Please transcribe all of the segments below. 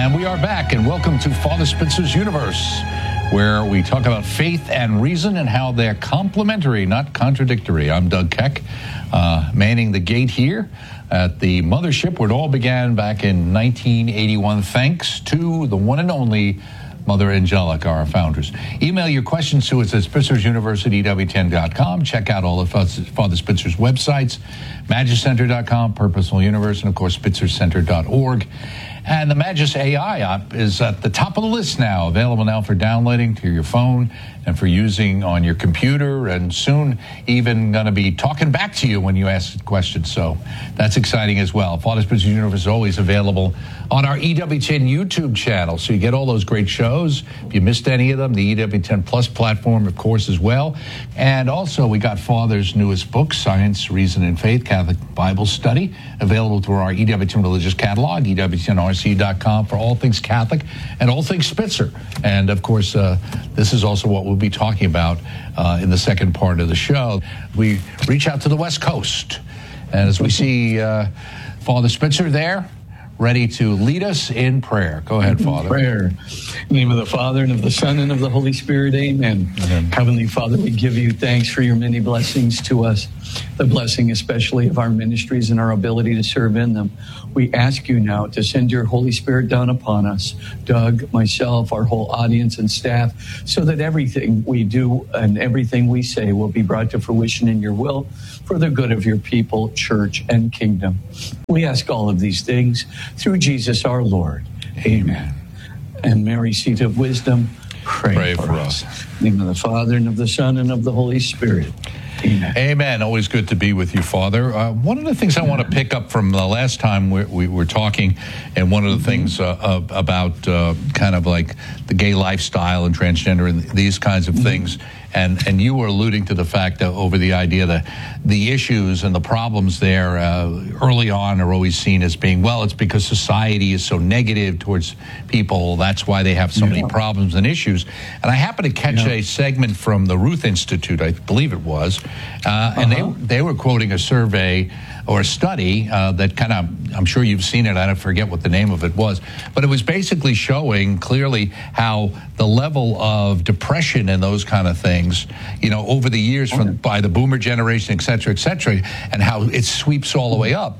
And we are back, and welcome to Father Spitzer's Universe, where we talk about faith and reason and how they're complementary, not contradictory. I'm Doug Keck, manning the gate here at the mothership where it all began back in 1981, thanks to the one and only Mother Angelica, our founders. Email your questions to us at Spitzer'sUniverse@EW10.com. Check out all of Father Spitzer's websites, MagisCenter.com, Purposeful Universe, and of course, SpitzerCenter.org. And the Magis AI app is at the top of the list now, available now for downloading to your phone and for using on your computer, and soon even going to be talking back to you when you ask questions. So that's exciting as well. Father Spitzer's Universe is always available on our EW10 YouTube channel, so you get all those great shows. If you missed any of them, the EW10 Plus platform, of course, as well. And also, we got Father's newest book, Science, Reason, and Faith, Catholic Bible Study, available through our EW10 Religious Catalog, EW10RC.com, for all things Catholic and all things Spitzer. And, of course, this is also what we'll be talking about in the second part of the show. We reach out to the West Coast, and as we see Father Spitzer there, ready to lead us in prayer. Go ahead, Father. Prayer. In the name of the Father, and of the Son, and of the Holy Spirit, amen. Amen. Heavenly Father, we give you thanks for your many blessings to us, the blessing especially of our ministries and our ability to serve in them. We ask you now to send your Holy Spirit down upon us, Doug, myself, our whole audience and staff, so that everything we do and everything we say will be brought to fruition in your will for the good of your people, church, and kingdom. We ask all of these things through Jesus our Lord. Amen. And Mary, seat of wisdom, pray for us. In the name of the Father, and of the Son, and of the Holy Spirit. Amen. Amen. Always good to be with you, Father. One of the things I want to pick up from the last time we were talking, and one of the things about kind of like the gay lifestyle and transgender and these kinds of things, and you were alluding to the fact that over the idea that the issues and the problems there early on are always seen as being, well, it's because society is so negative towards people. That's why they have so many problems and issues. And I happened to catch a segment from the Ruth Institute, I believe it was, and they were quoting a survey or a study that kind of, I'm sure you've seen it, I don't forget what the name of it was, but it was basically showing clearly how the level of depression and those kind of things, you know, over the years by the boomer generation, et cetera, and how it sweeps all the way up.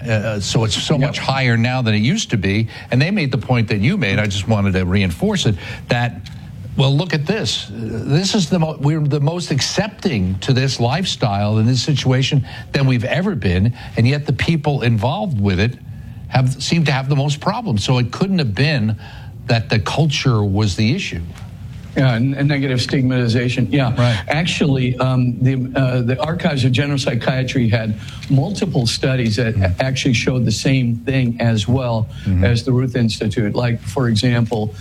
So it's so much higher now than it used to be. And they made the point that you made, I just wanted to reinforce it, that, well, look at this. This is we're the most accepting to this lifestyle in this situation than we've ever been, and yet the people involved with it seem to have the most problems. So it couldn't have been that the culture was the issue. Yeah, and negative stigmatization. Yeah, right. Actually, the Archives of General Psychiatry had multiple studies that actually showed the same thing as well as the Ruth Institute. Like, for example,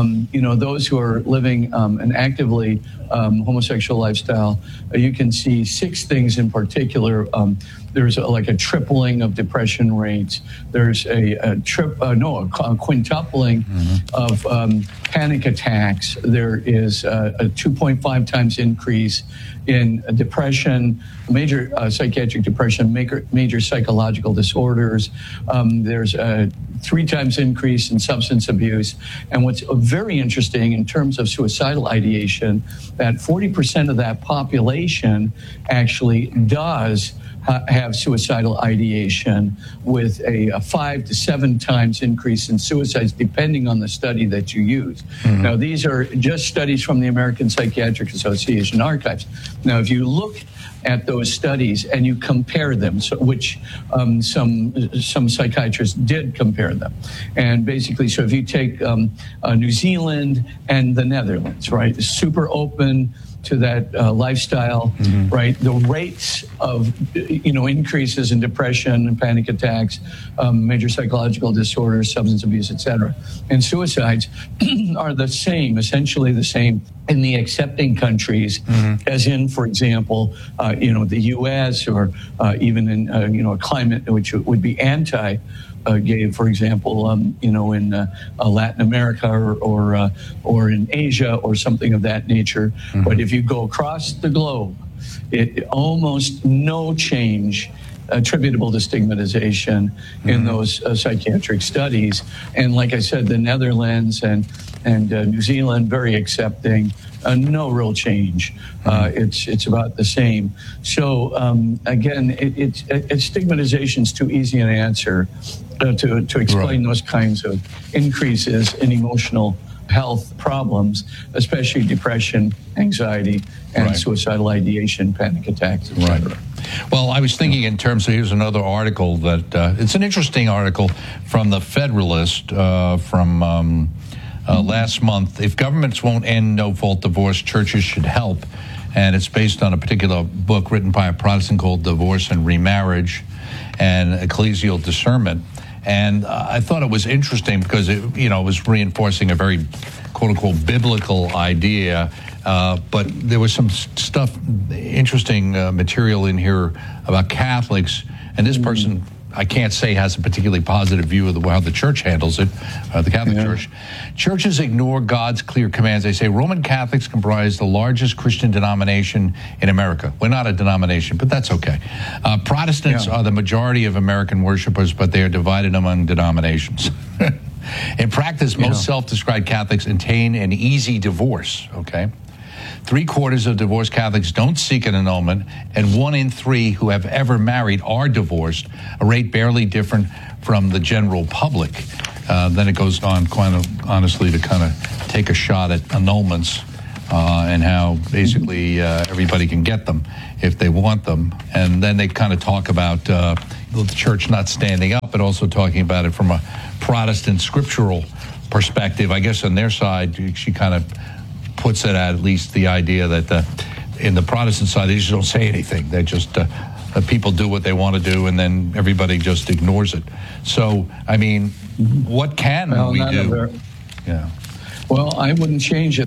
those who are living an actively homosexual lifestyle, you can see 6 things in particular. There's like a tripling of depression rates. There's a quintupling of panic attacks. There is a 2.5 times increase in depression, major psychiatric depression, major psychological disorders. There's a 3 times increase in substance abuse. And what's very interesting in terms of suicidal ideation, that 40% of that population actually does have suicidal ideation, with a 5 to 7 times increase in suicides, depending on the study that you use. Now, these are just studies from the American Psychiatric Association archives. Now, if you look at those studies and you compare them, which some psychiatrists did compare them, and basically, so if you take New Zealand and the Netherlands, right, super open to that lifestyle, right? The rates of, increases in depression and panic attacks, major psychological disorders, substance abuse, etc., and suicides are the same, essentially the same in the accepting countries, as in, for example, the U.S. or even in, a climate which would be anti-gay, for example, in Latin America or in Asia or something of that nature. But if you go across the globe, it almost no change attributable to stigmatization in those psychiatric studies. And like I said, the Netherlands and New Zealand, very accepting. No real change. It's about the same. So again, stigmatization is too easy an answer to explain those kinds of increases in emotional health problems, especially depression, anxiety, and suicidal ideation, panic attacks, etc. Well, I was thinking in terms of, here's another article that, it's an interesting article from the Federalist from last month. If governments won't end no-fault divorce, churches should help. And it's based on a particular book written by a Protestant called Divorce and Remarriage and Ecclesial Discernment. And I thought it was interesting because it was reinforcing a very, quote-unquote, biblical idea. But there was some interesting material in here about Catholics. And this person, I can't say has a particularly positive view of how the church handles it, the Catholic Church. Churches ignore God's clear commands. They say Roman Catholics comprise the largest Christian denomination in America. We're not a denomination, but that's okay. Protestants are the majority of American worshipers, but they are divided among denominations. In practice, most self-described Catholics attain an easy divorce, okay? 3/4 of divorced Catholics don't seek an annulment, and 1 in 3 who have ever married are divorced, a rate barely different from the general public. Then it goes on, quite honestly, to kind of take a shot at annulments and how basically everybody can get them if they want them. And then they kind of talk about the church not standing up, but also talking about it from a Protestant scriptural perspective. I guess on their side, she kind of puts it at least the idea that in the Protestant side, they just don't say anything. They just, people do what they want to do, and then everybody just ignores it. So, I mean, what can we do? Well, I wouldn't change it.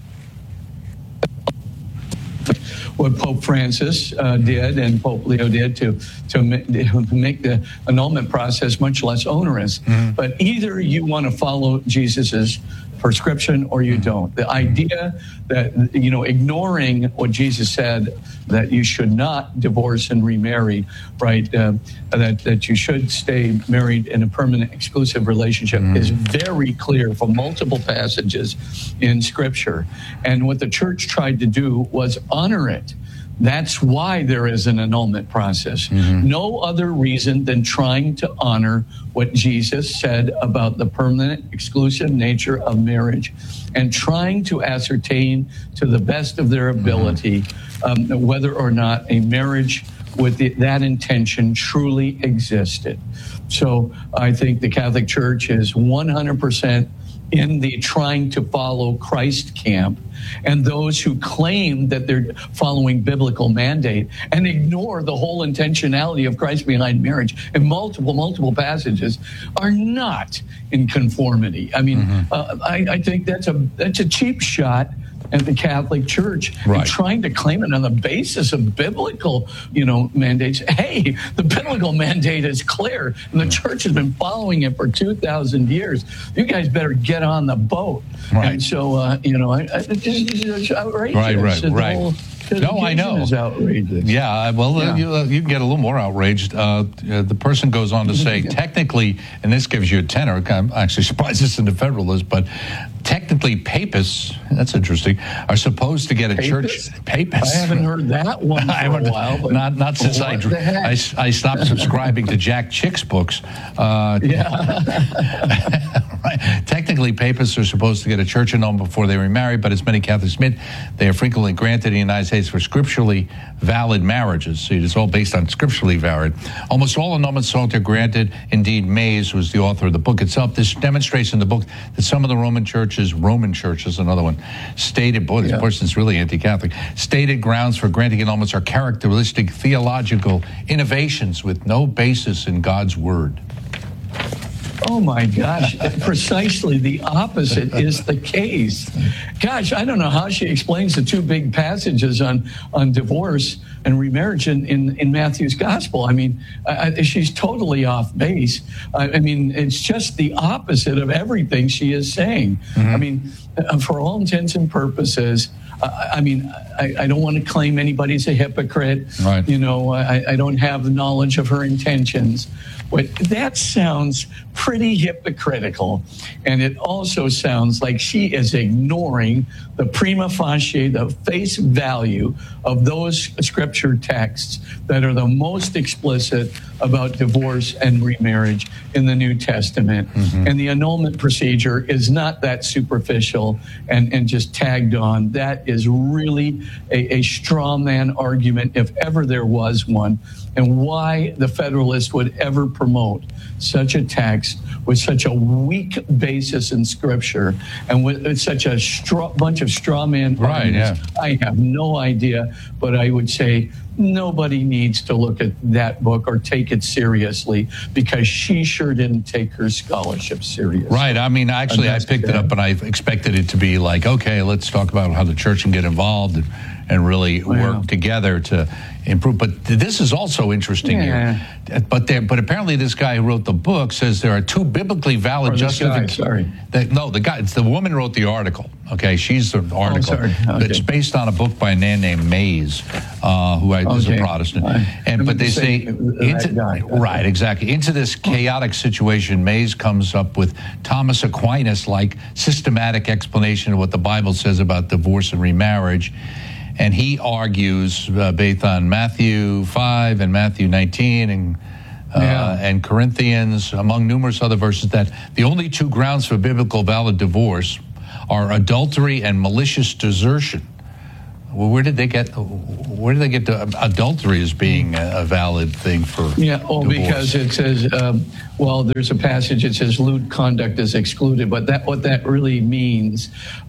What Pope Francis did and Pope Leo did to make the annulment process much less onerous. But either you want to follow Jesus's prescription or you don't. The idea that, ignoring what Jesus said, that you should not divorce and remarry, right? That you should stay married in a permanent exclusive relationship is very clear from multiple passages in Scripture. And what the church tried to do was honor it. That's why there is an annulment process. No other reason than trying to honor what Jesus said about the permanent exclusive nature of marriage and trying to ascertain to the best of their ability whether or not a marriage with that intention truly existed. So I think the Catholic Church is 100% in the trying to follow Christ camp, and those who claim that they're following biblical mandate and ignore the whole intentionality of Christ behind marriage in multiple passages are not in conformity. I mean, I think that's a cheap shot at the Catholic Church and trying to claim it on the basis of biblical, mandates. Hey, the biblical mandate is clear, and the church has been following it for 2,000 years. You guys better get on the boat. And so, it's outrageous. Right. No, I know. Is outrageous. Yeah, well, you can get a little more outraged. The person goes on to say, technically, and this gives you a tenor, I'm actually surprised this is in the Federalist, but technically papists, that's interesting, are supposed to get a church. Papists? I haven't heard that one for a while. But not since I stopped subscribing to Jack Chick's books. Technically, papists are supposed to get a church annulment before they remarry, but as many Catholics admit, they are frequently granted in the United States for scripturally valid marriages. See, it's all based on scripturally valid. Almost all annulments are granted. Indeed, Mays was the author of the book itself. This demonstrates in the book that some of the Roman churches, another one, stated, boy, this person's really anti-Catholic, stated grounds for granting annulments are characteristic theological innovations with no basis in God's word. Oh, my gosh. Precisely the opposite is the case. Gosh, I don't know how she explains the two big passages on divorce and remarriage in Matthew's gospel. I mean, she's totally off base. I mean, it's just the opposite of everything she is saying. I mean, for all intents and purposes, I mean, I don't want to claim anybody's a hypocrite. Right. You know, I don't have the knowledge of her intentions. But that sounds pretty hypocritical. And it also sounds like she is ignoring the prima facie, the face value of those scripture texts that are the most explicit about divorce and remarriage in the New Testament. Mm-hmm. And the annulment procedure is not that superficial and just tagged on. That is really a straw man argument, if ever there was one. And why the Federalist would ever promote such a text with such a weak basis in Scripture and with such a bunch of straw man arguments, I have no idea. But I would say nobody needs to look at that book or take it seriously, because she sure didn't take her scholarship seriously. Right. I mean, actually, I picked it up and I expected it to be like, okay, let's talk about how the church can get involved and really work together to improve. But this is also interesting here. But apparently this guy who wrote the book says there are two biblically valid justifications. It's the woman who wrote the article. Okay, she's the article. It's based on a book by a man named Mays, who is a Protestant. But they say, into this chaotic situation, Mays comes up with Thomas Aquinas-like systematic explanation of what the Bible says about divorce and remarriage. And he argues, based on Matthew 5 and Matthew 19 and Corinthians, among numerous other verses, that the only two grounds for biblical valid divorce are adultery and malicious desertion. Well, where did they get to adultery as being a valid thing for divorce? Because it says, there's a passage that says lewd conduct is excluded, but what that really means,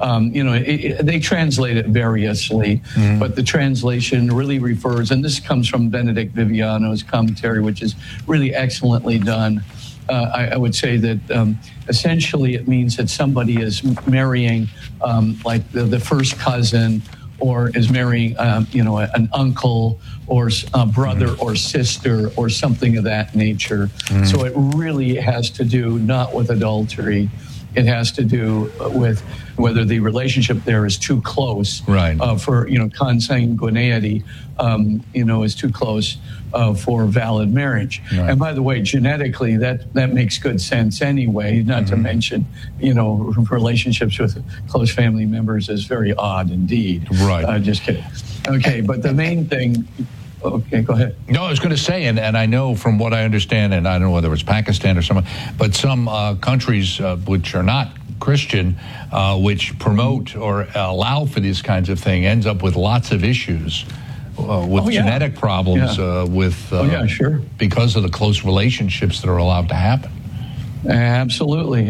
they translate it variously, but the translation really refers, and this comes from Benedict Viviano's commentary, which is really excellently done. I would say that essentially it means that somebody is marrying like the first cousin, or is marrying, an uncle or a brother or sister or something of that nature. So it really has to do not with adultery. It has to do with whether the relationship there is too close for, consanguinity, is too close for valid marriage. Right. And by the way, genetically, that makes good sense anyway, not to mention, relationships with close family members is very odd indeed. Right. Just kidding. Okay, but the main thing... Okay, go ahead. No, I was going to say, and I know from what I understand, and I don't know whether it's Pakistan or someone, but some countries which are not Christian, which promote or allow for these kinds of things, ends up with lots of issues with genetic problems because of the close relationships that are allowed to happen. Absolutely.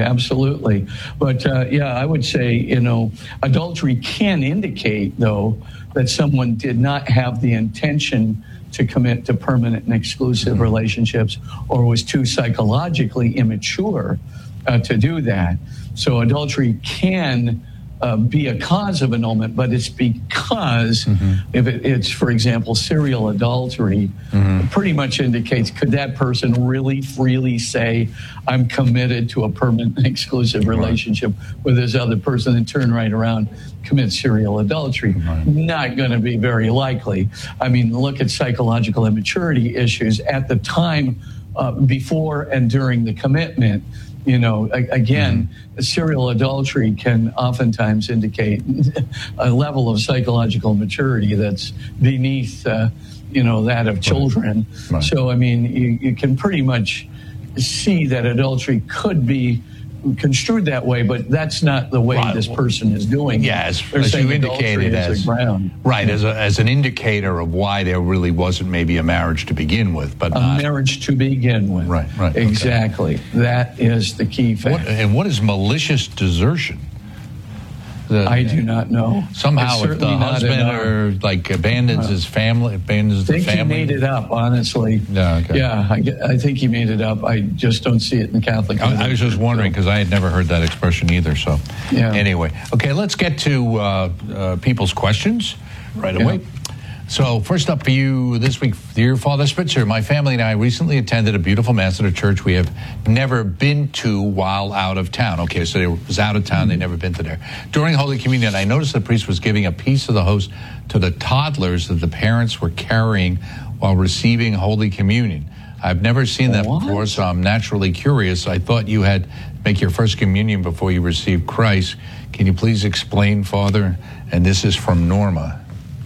But I would say, adultery can indicate, though, that someone did not have the intention to commit to permanent and exclusive relationships, or was too psychologically immature to do that. So adultery can be a cause of annulment, but it's because if it's, for example, serial adultery, it pretty much indicates, could that person really freely say, I'm committed to a permanent and exclusive relationship with this other person, and turn right around, commit serial adultery? Not going to be very likely. I mean, look at psychological immaturity issues at the time before and during the commitment. Serial adultery can oftentimes indicate a level of psychological maturity that's beneath, that of children. Right. So, I mean, you can pretty much see that adultery could be construed that way, but that's not the way this person is doing it. As you indicated, as an indicator of why there really wasn't maybe a marriage to begin with, but marriage to begin with. Right. Exactly. Okay. That is the key fact. What is malicious desertion? I do not know. Somehow, if the husband abandons his family, abandons the family. I think he made it up, honestly. I think he made it up. I just don't see it in the Catholic Church. I was just wondering, because I had never heard that expression either. So, anyway, okay, let's get to people's questions right away. So first up for you this week, dear Father Spitzer, my family and I recently attended a beautiful Mass at a church we have never been to while out of town. Okay, so it was out of town, they'd never been to there. During Holy Communion, I noticed the priest was giving a piece of the host to the toddlers that the parents were carrying while receiving Holy Communion. I've never seen that before, so I'm naturally curious. I thought you had to make your first communion before you received Christ. Can you please explain, Father? And this is from Norma.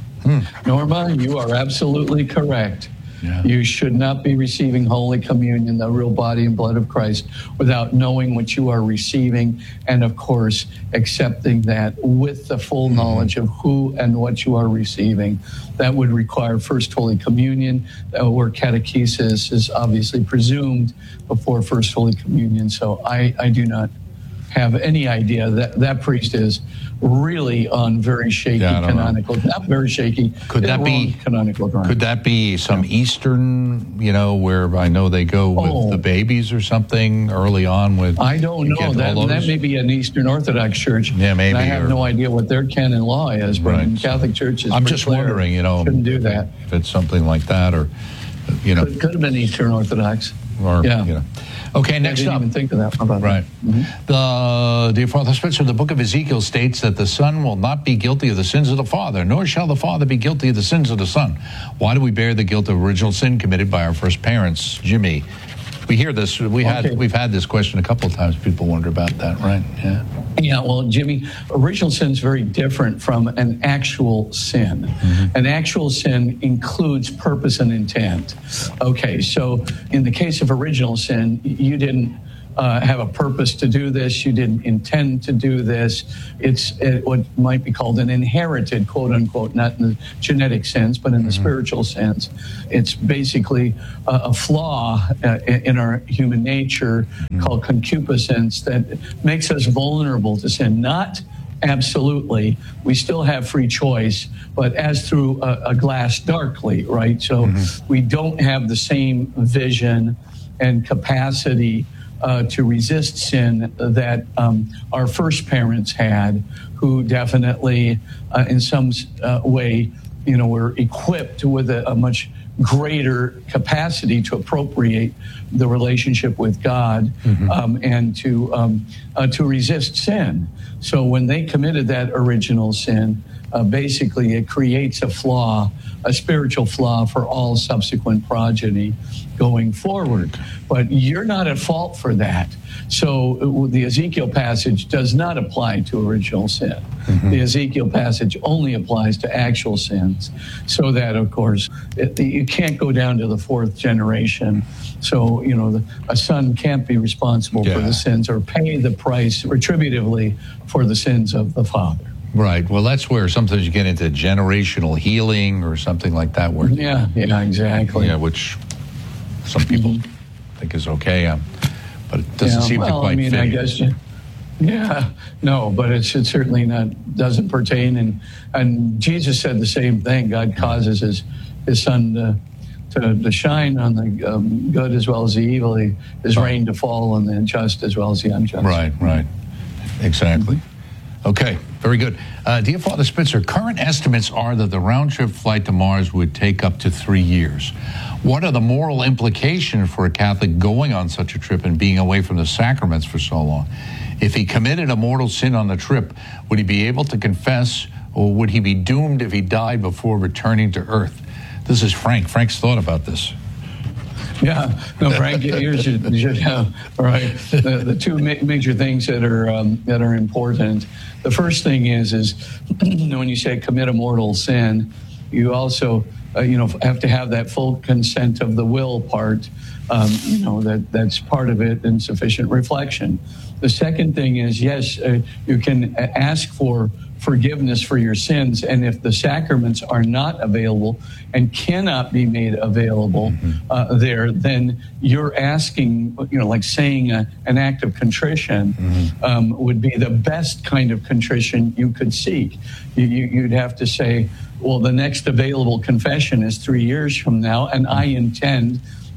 Norma, you are absolutely correct. Yeah. You should not be receiving Holy Communion, the real body and blood of Christ, without knowing what you are receiving and, of course, accepting that with the full knowledge of who and what you are receiving. That would require First Holy Communion, where catechesis is obviously presumed before First Holy Communion. So I do not have any idea that priest is really on very shaky canonical, not very shaky. Could that be canonical ground? Could that be some Eastern, where I know they go with the babies or something early on with? I don't know. That may be an Eastern Orthodox church. Yeah, maybe. And I have no idea what their canon law is, but in Catholic churches, I'm just wondering, shouldn't do that. If it's something like that, or could have been Eastern Orthodox. Or Okay, next up. I didn't even think of that. How about that? The dear Father Spitzer, the book of Ezekiel states that the Son will not be guilty of the sins of the Father, nor shall the Father be guilty of the sins of the Son. Why do we bear the guilt of original sin committed by our first parents? Jimmy, we hear this. We've had this question a couple of times. People wonder about that, right? Yeah. Yeah, well, Jimmy, original sin is very different from an actual sin. An actual sin includes purpose and intent. Okay, so in the case of original sin, you didn't have a purpose to do this. You didn't intend to do this. It's what might be called an inherited, quote unquote, not in the genetic sense, but in the spiritual sense. It's basically a flaw in our human nature called concupiscence that makes us vulnerable to sin. Not absolutely. We still have free choice, but as through a glass darkly, right? So we don't have the same vision and capacity to resist sin that our first parents had, who definitely, in some way, were equipped with a much greater capacity to appropriate the relationship with God and to resist sin. So when they committed that original sin, basically it creates a flaw, a spiritual flaw for all subsequent progeny going forward. But you're not at fault for that. So the Ezekiel passage does not apply to original sin. The Ezekiel passage only applies to actual sins. So that, of course, you can't go down to the fourth generation. So, a son can't be responsible for the sins or pay the price retributively for the sins of the father. Right. Well, that's where sometimes you get into generational healing or something like that. Where Exactly. Yeah, which some people think is okay, but it doesn't seem to quite fit. I guess. But it's certainly doesn't pertain. And Jesus said the same thing. God causes his sun to shine on the good as well as the evil. His rain to fall on the just as well as the unjust. Right. Exactly. Okay, very good. Dear Father Spitzer, current estimates are that the round-trip flight to Mars would take up to 3 years. What are the moral implications for a Catholic going on such a trip and being away from the sacraments for so long? If he committed a mortal sin on the trip, would he be able to confess, or would he be doomed if he died before returning to Earth? This is Frank. Frank's thought about this. Yeah, no, Frank, you should have, right, the two major things that are important. The first thing is when you say commit a mortal sin, you also have to have that full consent of the will part. That's part of it, and sufficient reflection. The second thing is, yes, you can ask for forgiveness for your sins, and if the sacraments are not available and cannot be made available there, then you're asking, like saying an act of contrition would be the best kind of contrition you could seek. You'd have to say, well, the next available confession is 3 years from now, and I intend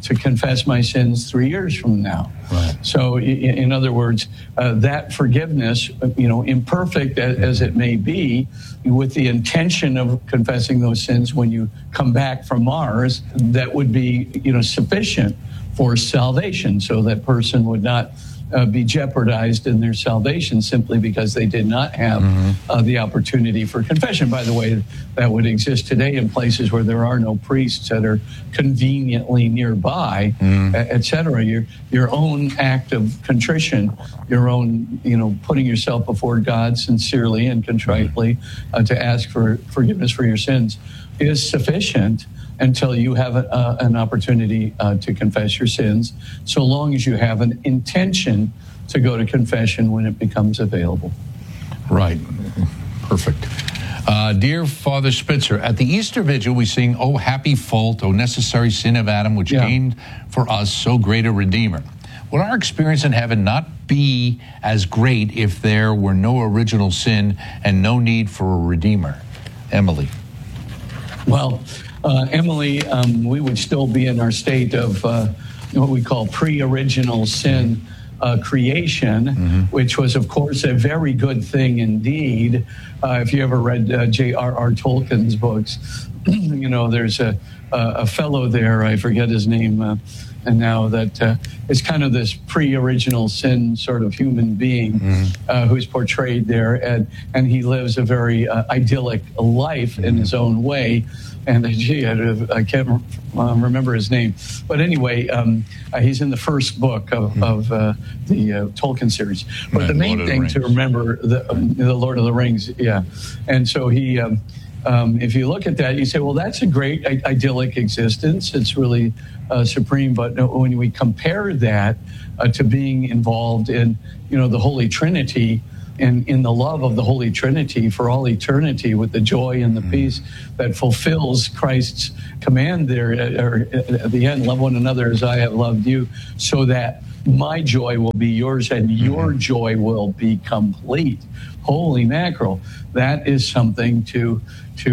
to confess my sins 3 years from now. Right. So, in other words, that forgiveness, imperfect as it may be, with the intention of confessing those sins when you come back from Mars, that would be, sufficient for salvation. So that person would not be jeopardized in their salvation simply because they did not have the opportunity for confession. By the way, that would exist today in places where there are no priests that are conveniently nearby, et cetera. Your own act of contrition, your own, putting yourself before God sincerely and contritely to ask for forgiveness for your sins is sufficient until you have an opportunity to confess your sins, so long as you have an intention to go to confession when it becomes available. Right. Perfect. Dear Father Spitzer, at the Easter Vigil we sing, "O happy fault, O necessary sin of Adam, which gained for us so great a Redeemer." Would our experience in heaven not be as great if there were no original sin and no need for a Redeemer? Emily. Well, Emily, we would still be in our state of what we call pre-original sin creation, which was, of course, a very good thing indeed. If you ever read J.R.R. Tolkien's books, there's a fellow there, I forget his name, and now that is kind of this pre-original sin sort of human being who's portrayed there, and he lives a very idyllic life in his own way. And I can't remember his name, but anyway, he's in the first book of the Tolkien series. But the main thing to remember, the Lord of the Rings, and so he. If you look at that, you say, well, that's a great idyllic existence. It's really supreme. But when we compare that to being involved in, the Holy Trinity, and in the love of the Holy Trinity for all eternity, with the joy and the peace that fulfills Christ's command there at the end, love one another as I have loved you, so that my joy will be yours and your joy will be complete. Holy mackerel! That is something to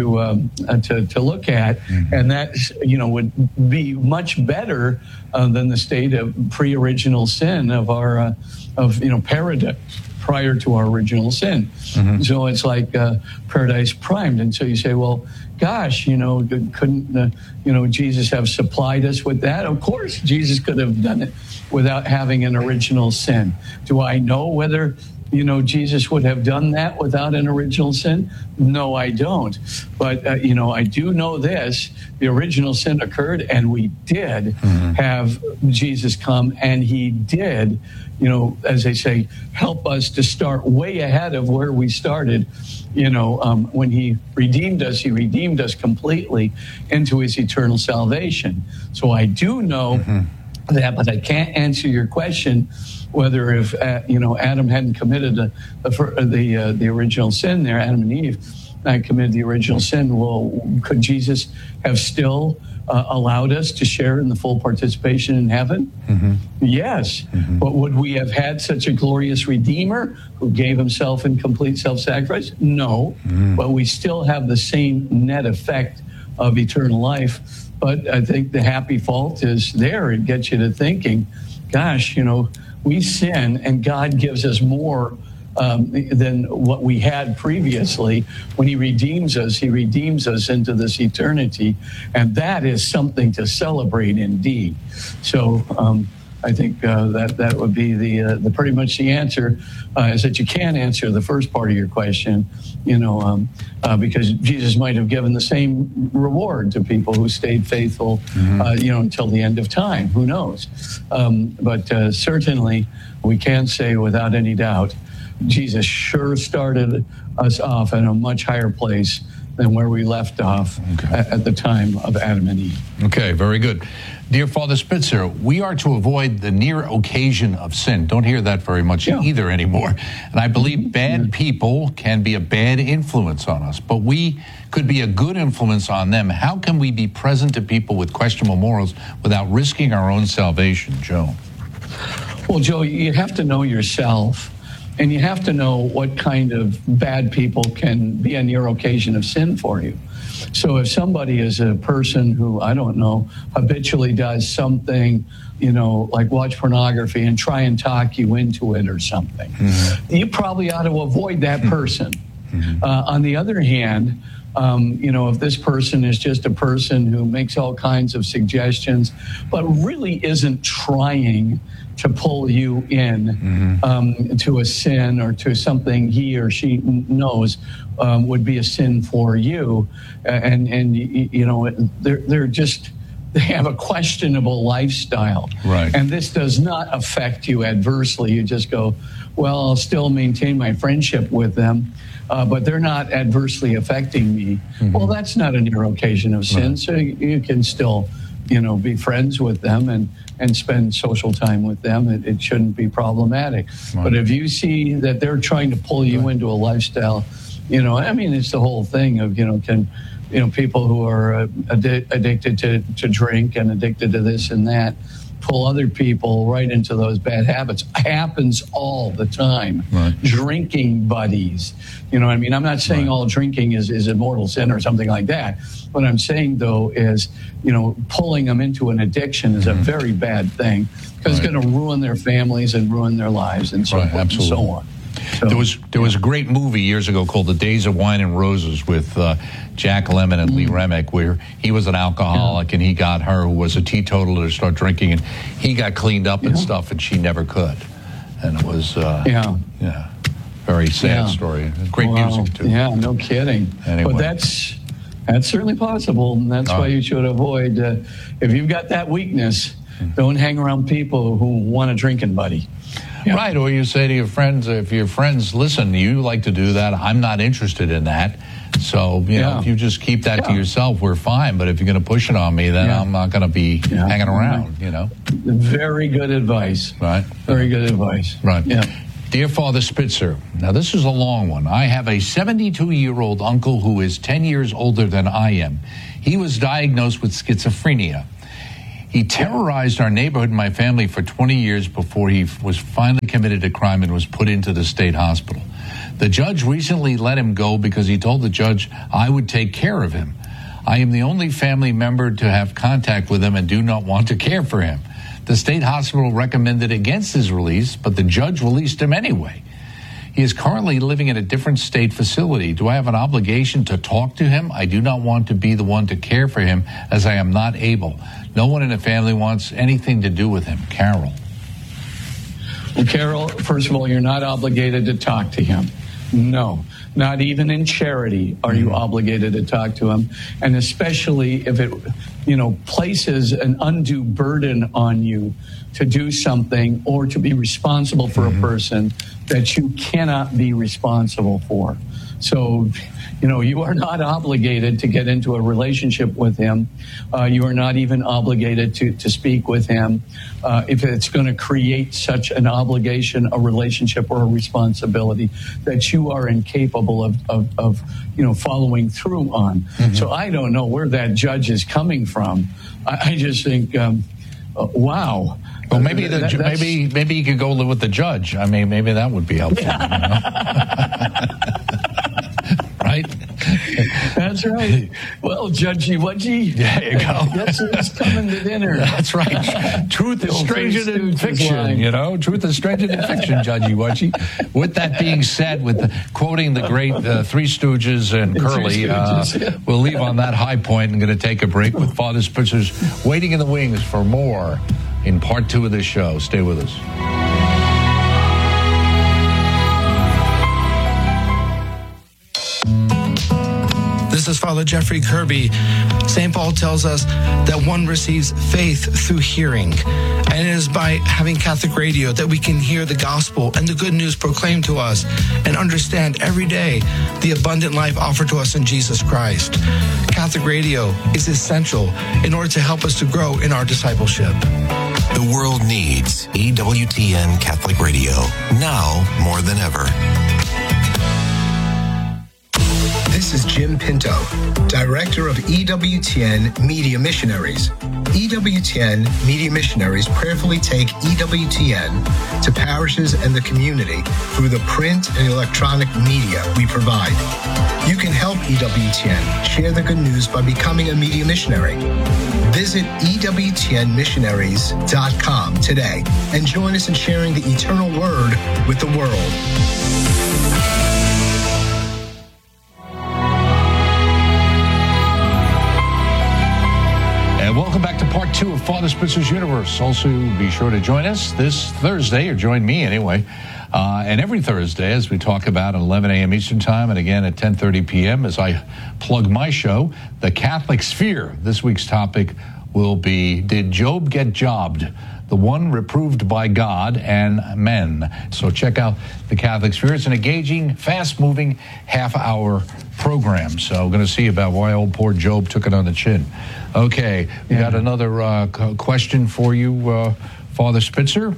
look at, and that would be much better than the state of pre-original sin of our paradise prior to our original sin. So it's like paradise primed, and so you say, well, gosh, couldn't Jesus have supplied us with that? Of course, Jesus could have done it without having an original sin. Do I know whether Jesus would have done that without an original sin? No, I don't. But, I do know this. The original sin occurred, and we did have Jesus come, and he did, as they say, help us to start way ahead of where we started. When he redeemed us completely into his eternal salvation. So I do know that, but I can't answer your question whether if Adam hadn't committed the original sin there, Adam and Eve committed the original sin. Well, could Jesus have still allowed us to share in the full participation in heaven? Yes. But would we have had such a glorious Redeemer who gave himself in complete self-sacrifice? No. But we still have the same net effect of eternal life. But I think the happy fault is there. It gets you to thinking, gosh, we sin and God gives us more than what we had previously. When he redeems us into this eternity. And that is something to celebrate indeed. So I think that would be the pretty much the answer, is that you can't answer the first part of your question, because Jesus might have given the same reward to people who stayed faithful, until the end of time. Who knows? But certainly we can say without any doubt, Jesus sure started us off in a much higher place than where we left off at the time of Adam and Eve. Okay, very good. Dear Father Spitzer, we are to avoid the near occasion of sin. Don't hear that very much either anymore. And I believe bad people can be a bad influence on us, but we could be a good influence on them. How can we be present to people with questionable morals without risking our own salvation, Joe? Well, Joe, you have to know yourself. And you have to know what kind of bad people can be a near occasion of sin for you. So if somebody is a person who, I don't know, habitually does something, like watch pornography and try and talk you into it or something, you probably ought to avoid that person. On the other hand, if this person is just a person who makes all kinds of suggestions, but really isn't trying to pull you in to a sin or to something he or she knows would be a sin for you, they have a questionable lifestyle, right? And this does not affect you adversely. You just go, well, I'll still maintain my friendship with them, but they're not adversely affecting me. Well, that's not a near occasion of sin, so you can still, be friends with them and spend social time with them. It shouldn't be problematic. Right. But if you see that they're trying to pull you into a lifestyle, it's the whole thing of, people who are addicted to drink and addicted to this and that pull other people right into those bad habits. Happens all the time. Right. Drinking buddies. I'm not saying all drinking is a mortal sin or something like that. What I'm saying, though, is, pulling them into an addiction is a very bad thing because it's going to ruin their families and ruin their lives and so forth and so on. So, there was a great movie years ago called The Days of Wine and Roses with Jack Lemmon and Lee Remick, where he was an alcoholic and he got her, who was a teetotaler, to start drinking, and he got cleaned up and stuff, and she never could. And it was very sad story. Great music too. Yeah, no kidding. Anyway. But that's certainly possible, and that's why you should avoid. If you've got that weakness, don't hang around people who want a drinking buddy. Yeah. Right, or you say to your friends, if your friends listen, you like to do that, I'm not interested in that. So, if you just keep that to yourself, we're fine. But if you're going to push it on me, then I'm not going to be hanging around, Very good advice. Right. Very good advice. Right. Yeah. Dear Father Spitzer, now this is a long one. I have a 72-year-old uncle who is 10 years older than I am. He was diagnosed with schizophrenia. He terrorized our neighborhood and my family for 20 years before he was finally committed a crime and was put into the state hospital. The judge recently let him go because he told the judge I would take care of him. I am the only family member to have contact with him and do not want to care for him. The state hospital recommended against his release, but the judge released him anyway. He is currently living in a different state facility. Do I have an obligation to talk to him? I do not want to be the one to care for him as I am not able. No one in the family wants anything to do with him. Carol. Well, Carol, first of all, you're not obligated to talk to him. No, not even in charity are you obligated to talk to him. And especially if it, places an undue burden on you to do something or to be responsible for a person that you cannot be responsible for. So, you are not obligated to get into a relationship with him. You are not even obligated to speak with him. If it's going to create such an obligation, a relationship, or a responsibility that you are incapable of following through on. So I don't know where that judge is coming from. I just think, wow. Well, maybe maybe you could go live with the judge. I mean, maybe that would be helpful. Right? That's right. Well, Judgy Wudgy. There you go. Guess who's coming to dinner? That's right. Truth is stranger than fiction, Truth is stranger than fiction, Judgy Wudgy. With that being said, quoting the great Three Stooges and Curly, we'll leave on that high point and going to take a break with Father Spitzer's waiting in the wings for more in part 2 of this show. Stay with us. This is Father Jeffrey Kirby. St. Paul tells us that one receives faith through hearing. And it is by having Catholic radio that we can hear the gospel and the good news proclaimed to us and understand every day the abundant life offered to us in Jesus Christ. Catholic radio is essential in order to help us to grow in our discipleship. The world needs EWTN Catholic Radio, now more than ever. This This is Jim Pinto, Director of EWTN Media Missionaries. EWTN Media Missionaries prayerfully take EWTN to parishes and the community through the print and electronic media we provide. You can help EWTN share the good news by becoming a media missionary. Visit EWTNmissionaries.com today and join us in sharing the eternal word with the world. And welcome back to part 2 of Father Spitzer's Universe. Also, be sure to join us this Thursday, or join me anyway, and every Thursday as we talk about at 11 a.m. Eastern Time, and again at 10:30 p.m. as I plug my show, The Catholic Sphere. This week's topic will be, did Job get jobbed? The one reproved by God and men. So check out The Catholic Sphere. It's an engaging, fast-moving half-hour program. So we're going to see about why old poor Job took it on the chin. Okay, we got another question for you, Father Spitzer.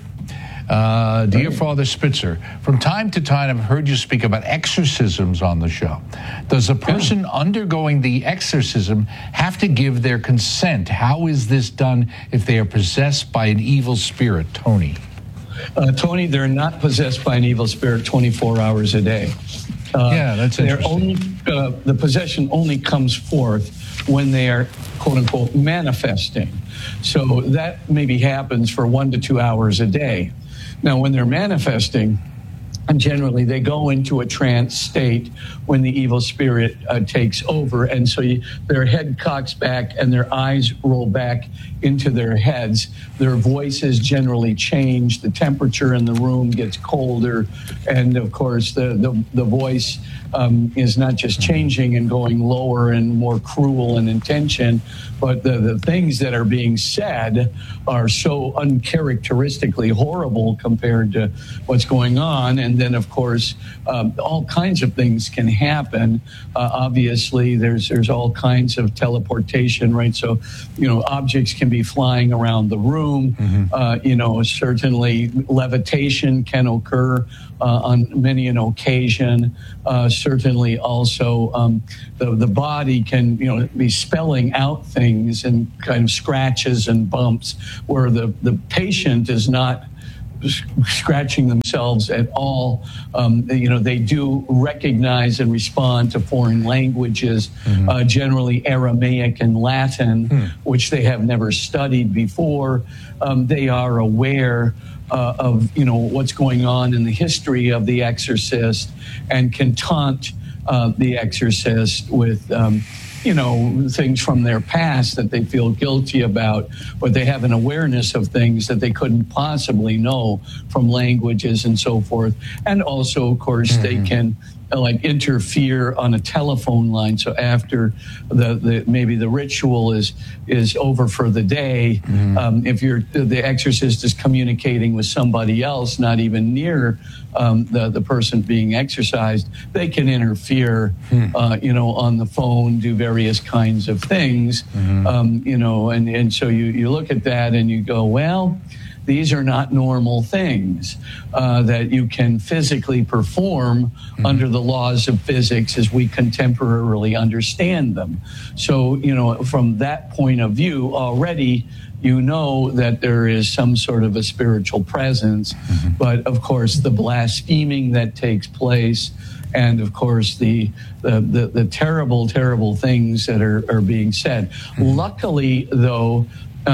Dear Father Spitzer, from time to time I've heard you speak about exorcisms on the show. Does a person undergoing the exorcism have to give their consent? How is this done if they are possessed by an evil spirit? Tony. Tony, they're not possessed by an evil spirit 24 hours a day. That's interesting. The possession only comes forth when they are, quote unquote, manifesting. So that maybe happens for 1 to 2 hours a day. Now, when they're manifesting, and generally they go into a trance state when the evil spirit takes over. And so their head cocks back and their eyes roll back into their heads. Their voices generally change. The temperature in the room gets colder. And of course, the voice is not just changing and going lower and more cruel in intention, but the things that are being said are so uncharacteristically horrible compared to what's going on. And then, of course, all kinds of things can happen. Obviously, there's all kinds of teleportation, right? So, objects can be flying around the room. Certainly levitation can occur on many an occasion. Certainly also the body can, be spelling out things and kind of scratches and bumps where the patient is not scratching themselves at all. They do recognize and respond to foreign languages, generally Aramaic and Latin, which they have never studied before. They are aware of what's going on in the history of the exorcist and can taunt the exorcist with things from their past that they feel guilty about, but they have an awareness of things that they couldn't possibly know from languages and so forth. And also, of course, they can interfere on a telephone line. So after maybe the ritual is over for the day, if the exorcist is communicating with somebody else, not even near the person being exorcised, they can interfere, on the phone, do various kinds of things, and so you look at that and you go, well, these are not normal things that you can physically perform under the laws of physics as we contemporarily understand them. So, from that point of view, already that there is some sort of a spiritual presence. But, of course, the blaspheming that takes place, and of course the terrible, terrible things that are being said. Luckily, though,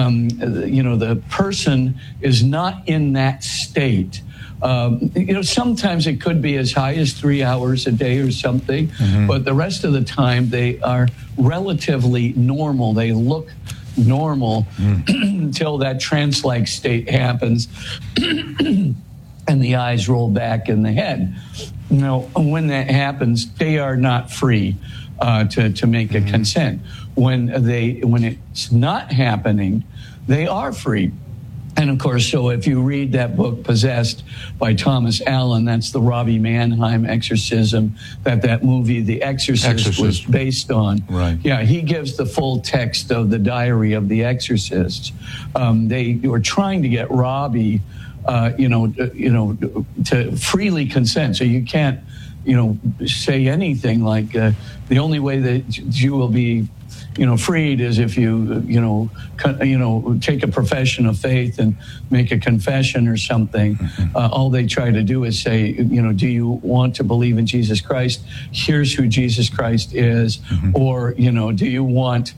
the person is not in that state. Sometimes it could be as high as 3 hours a day or something, but the rest of the time they are relatively normal. They look normal until that trance-like state happens and the eyes roll back in the head. When that happens, they are not free to make a consent. When it's not happening, they are free. And of course, so if you read that book, Possessed by Thomas Allen, that's the Robbie Mannheim exorcism that movie, The Exorcist, was based on. Right. Yeah, he gives the full text of the Diary of the Exorcist. They were trying to get Robbie, to freely consent. So you can't say anything like the only way that you will be freed is if you take a profession of faith and make a confession or something. All they try to do is say, do you want to believe in Jesus Christ? Here's who Jesus Christ is. Or, do you want,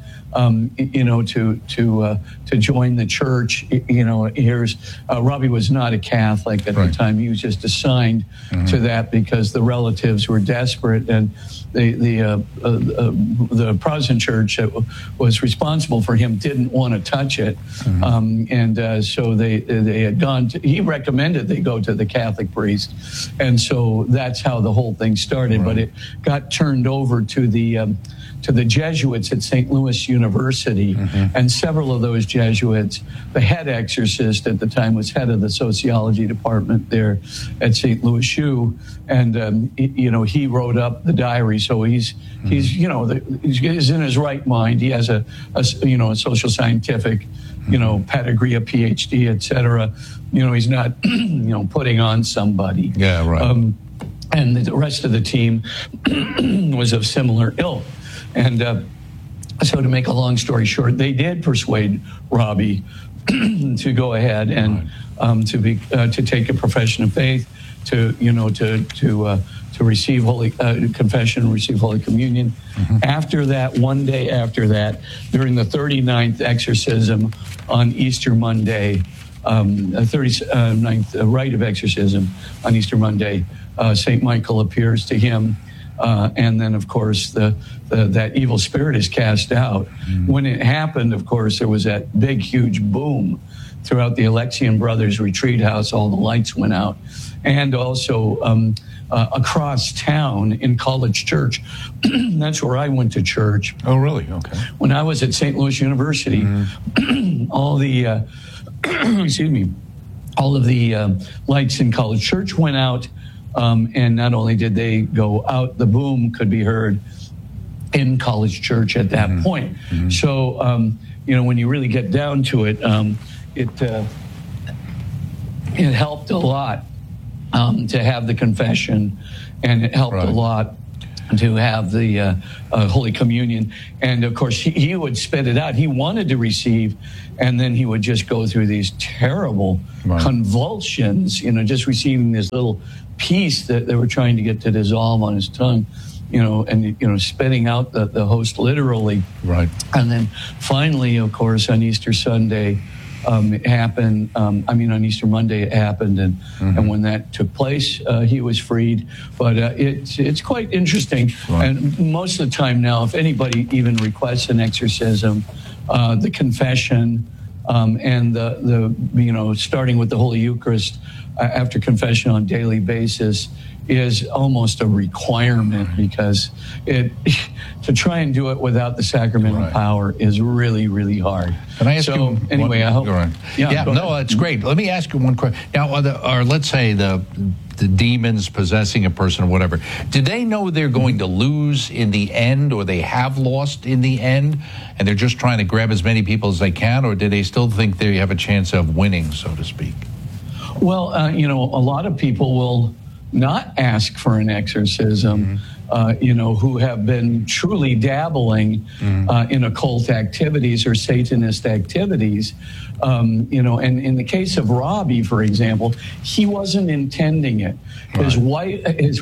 to join the church? Here's Robbie was not a Catholic at the time. He was just assigned to that because the relatives were desperate, and the Protestant church that was responsible for him didn't want to touch it, so they had gone. He recommended they go to the Catholic priest, and so that's how the whole thing started. But it got turned over to the Jesuits at St. Louis University, and several of those Jesuits, the head exorcist at the time was head of the sociology department there at St. Louis U, and he wrote up the diary. So he's in his right mind. He has a social scientific, pedigree, a PhD, etc. He's not putting on somebody. Yeah, right. And the rest of the team was of similar ilk. And so to make a long story short, they did persuade Robbie to go ahead and to take a profession of faith, to receive holy confession, receive Holy Communion. After that, one day after that, during the 39th exorcism on Easter Monday, 39th rite of exorcism on Easter Monday, St. Michael appears to him. And then, of course, that evil spirit is cast out. When it happened, of course, there was that big, huge boom throughout the Alexian Brothers retreat house. All the lights went out. And also across town in College Church. That's where I went to church. Oh, really? Okay. When I was at St. Louis University, all the, all of the lights in College Church went out. And not only did they go out, the boom could be heard in College Church at that point. So, when you really get down to it, it helped a lot to have the confession, and it helped a lot to have the Holy Communion. And of course, he would spit it out. He wanted to receive, and then he would just go through these terrible convulsions, just receiving this little piece that they were trying to get to dissolve on his tongue, and spitting out the host literally. Right. And then finally, of course, on Easter Sunday, it happened. On Easter Monday it happened, and when that took place, he was freed. But it's quite interesting. And most of the time now, if anybody even requests an exorcism, the confession and the starting with the Holy Eucharist after confession on a daily basis is almost a requirement, because to try and do it without the sacramental power is really, really hard. Can I ask you? Anyway, I hope. Yeah, no, that's great. Let me ask you one question. Now, or let's say the demons possessing a person or whatever, do they know they're going to lose in the end, or they have lost in the end, and they're just trying to grab as many people as they can, or do they still think they have a chance of winning, so to speak? Well, a lot of people will not ask for an exorcism, who have been truly dabbling in occult activities or Satanist activities. And in the case of Robbie, for example, he wasn't intending it. His wife, his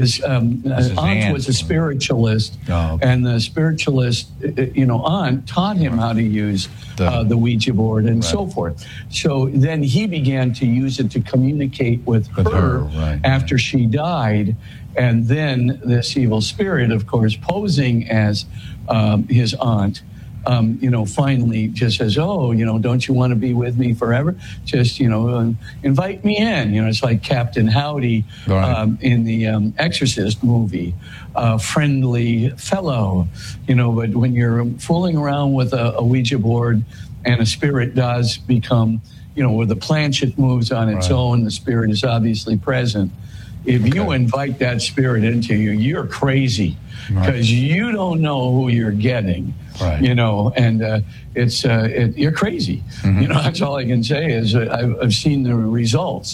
aunt was a spiritualist, and the spiritualist, aunt taught him how to use the Ouija board and so forth. So then he began to use it to communicate with her after she died. And then this evil spirit, of course, posing as his aunt, finally just says, don't you want to be with me forever? Just, invite me in. It's like Captain Howdy in the Exorcist movie, friendly fellow, but when you're fooling around with a Ouija board and a spirit does become, where the planchette moves on its own, the spirit is obviously present. If you invite that spirit into you, you're crazy, because you don't know who you're getting, and you're crazy. That's all I can say is I've seen the results.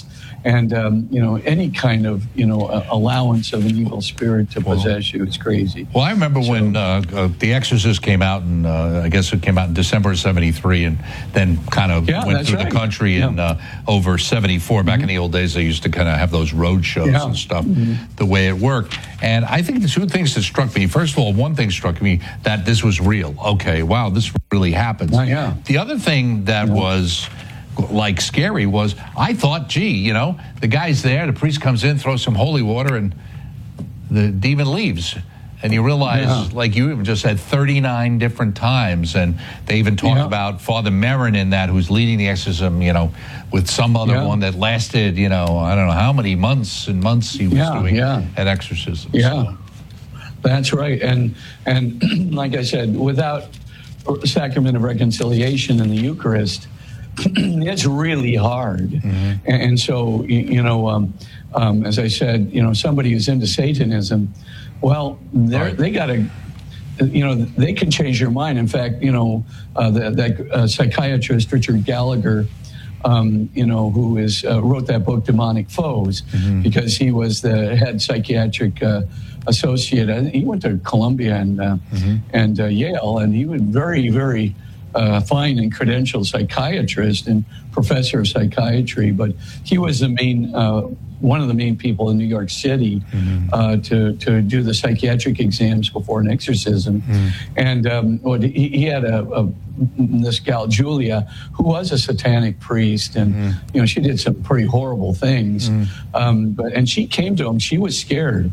And any kind of allowance of an evil spirit to possess you, it's crazy. Well, I remember when The Exorcist came out, and I guess it came out in December of '73, and then kind of went through the country in over '74. Back in the old days, they used to kind of have those road shows and stuff. The way it worked, and I think the two things that struck me. First of all, one thing struck me that this was real. Okay, wow, this really happens. The other thing that was like scary was I thought, gee, the guy's there, the priest comes in, throws some holy water, and the demon leaves. And you realize, like you even just said, 39 different times. And they even talk about Father Merrin in that, who's leading the exorcism, with some other one that lasted, I don't know how many months and months he was doing at exorcism. So. That's right. And like I said, without sacrament of reconciliation in the Eucharist, it's really hard. And so, as I said, somebody who's into Satanism, well, they got to, they can change your mind. In fact, that psychiatrist Richard Gallagher, who wrote that book, Demonic Foes, because he was the head psychiatric associate. He went to Columbia and Yale, and he was very, very fine and credentialed psychiatrist and professor of psychiatry, but he was the main one of the main people in New York City to do the psychiatric exams before an exorcism. And he had this gal Julia, who was a satanic priest, and she did some pretty horrible things. And she came to him. She was scared,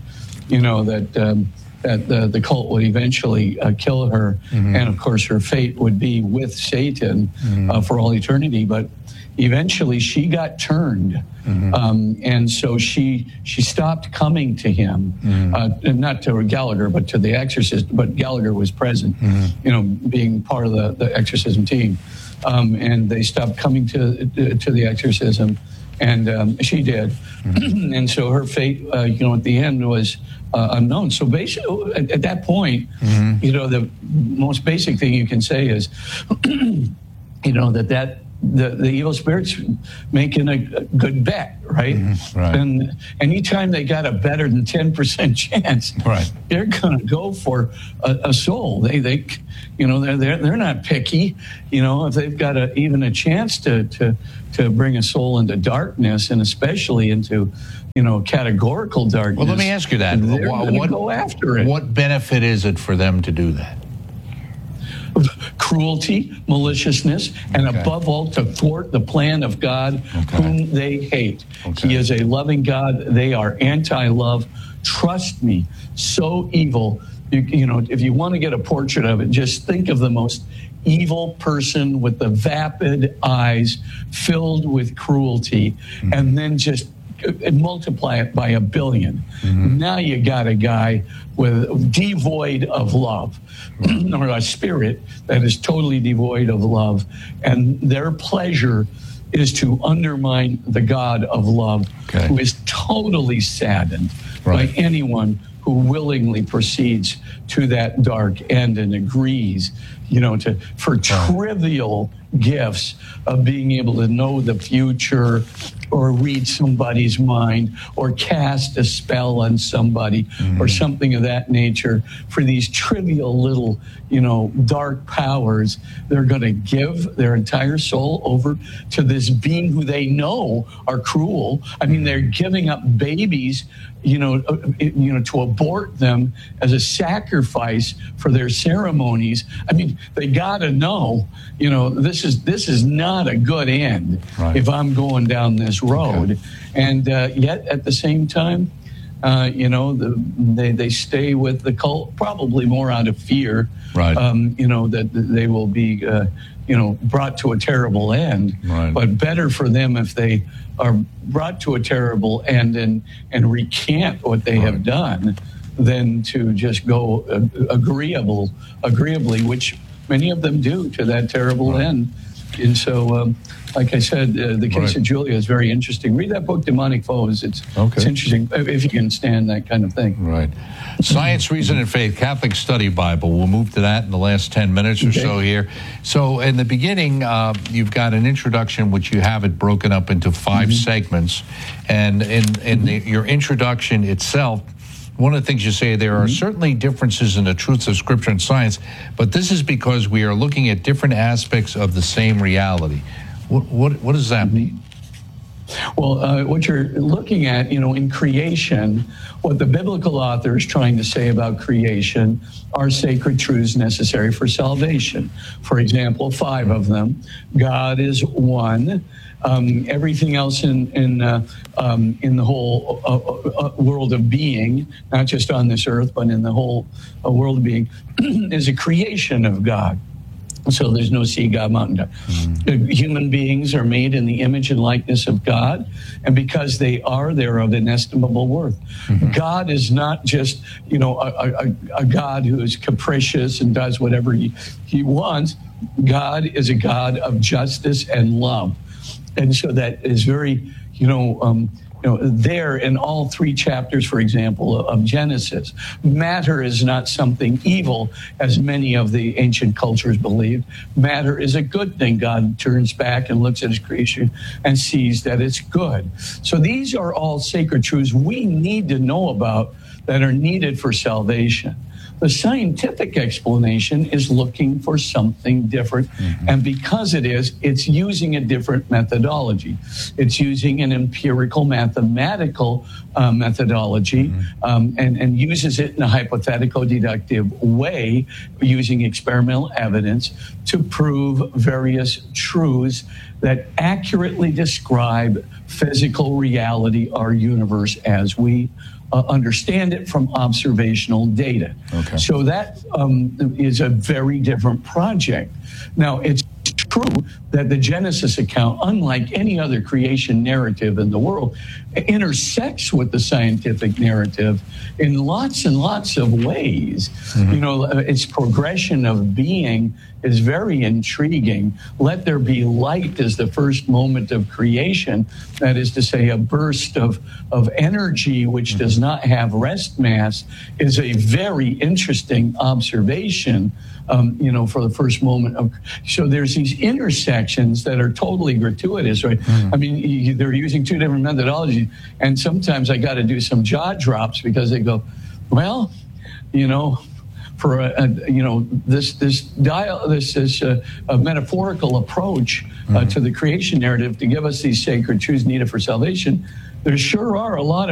that the cult would eventually kill her, and of course her fate would be with Satan for all eternity. But eventually she got turned, and so she stopped coming to him, not to Gallagher, but to the exorcist. But Gallagher was present, being part of the exorcism team, and they stopped coming to the exorcism. And she did. And so her fate, at the end was unknown. So basically, at that point, the most basic thing you can say is, that the evil spirit's making a good bet, right? Right. And anytime they got a better than 10% chance, they're going to go for a soul. They're not picky. If they've got even a chance to bring a soul into darkness, and especially into categorical darkness. Well, let me ask you that. They're going to go after it. What benefit is it for them to do that? Cruelty, maliciousness, and above all, to thwart the plan of God, whom they hate. He is a loving God. They are anti-love. Trust me, so evil. If you want to get a portrait of it, just think of the most evil person with the vapid eyes filled with cruelty, and then just multiply it by 1 billion. Now you got a guy devoid of love, or a spirit that is totally devoid of love, and their pleasure is to undermine the God of love, who is totally saddened by anyone who willingly proceeds to that dark end and agrees, for trivial gifts of being able to know the future, or read somebody's mind, or cast a spell on somebody, or something of that nature. For these trivial little, dark powers, they're going to give their entire soul over to this being who they know are cruel. I mean, they're giving up babies, to abort them as a sacrifice for their ceremonies. I mean, they got to know, this is not a good end if I'm going down this road. And yet at the same time, they stay with the cult, probably more out of fear, that they will be, brought to a terrible end. But better for them if they are brought to a terrible end and recant what they have done, than to just go agreeably, which many of them do, to that terrible end. And so, like I said, the case of Julia is very interesting. Read that book, Demonic Foes. It's interesting if you can stand that kind of thing. Right. Science, Reason, and Faith, Catholic Study Bible. We'll move to that in the last 10 minutes or so here. So in the beginning, you've got an introduction, which you have it broken up into 5 segments. And in your introduction itself, one of the things you say, there are certainly differences in the truths of Scripture and science, but this is because we are looking at different aspects of the same reality. What does that mean? Well, what you're looking at, in creation, what the biblical author is trying to say about creation are sacred truths necessary for salvation. For example, 5 of them. God is one. Everything else in the whole world of being, not just on this earth, but in the whole world of being, is a creation of God. So there's no sea god, mountain god. Human beings are made in the image and likeness of God, and because they're of inestimable worth. God is not just, a God who is capricious and does whatever he wants. God is a God of justice and love. And so that is very, there in all 3 chapters, for example, of Genesis. Matter is not something evil, as many of the ancient cultures believed. Matter is a good thing. God turns back and looks at his creation and sees that it's good. So these are all sacred truths we need to know about that are needed for salvation. The scientific explanation is looking for something different. And because it's using a different methodology. It's using an empirical mathematical methodology and uses it in a hypothetical deductive way, using experimental evidence to prove various truths that accurately describe physical reality, our universe as we understand it from observational data. So that is a very different project. Now, it's true that the Genesis account, unlike any other creation narrative in the world, intersects with the scientific narrative in lots and lots of ways. Its progression of being is very intriguing. Let there be light is the first moment of creation. That is to say, a burst of energy which does not have rest mass is a very interesting observation. For the first moment of, so there's these intersections that are totally gratuitous, right? I mean, they're using 2 different methodologies, and sometimes I got to do some jaw drops because they go, well, for this is a metaphorical approach to the creation narrative to give us these sacred truths needed for salvation. There sure are a lot of